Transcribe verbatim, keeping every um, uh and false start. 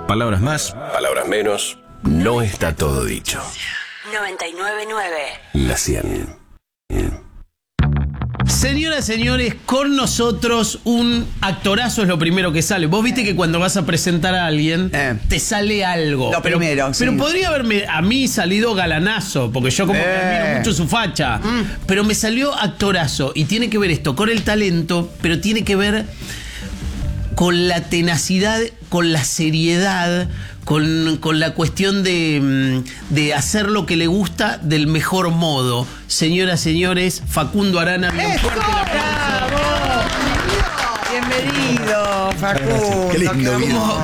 Palabras más, palabras menos. No está todo dicho. noventa y nueve punto nueve. La cien. Señoras, señores, con nosotros un actorazo es lo primero que sale. Vos viste que cuando vas a presentar a alguien, eh. te sale algo. Lo pero, primero, sí. Pero podría haberme a mí salido galanazo, porque yo como eh. que admiro mucho su facha. Mm. Pero me salió actorazo. Y tiene que ver esto con el talento, pero tiene que ver con la tenacidad, con la seriedad, con, con la cuestión de, de hacer lo que le gusta del mejor modo. Señoras, señores, Facundo Arana, bien fuerte el aplauso. ¡Bravo! Bienvenido, Facundo. Qué lindo.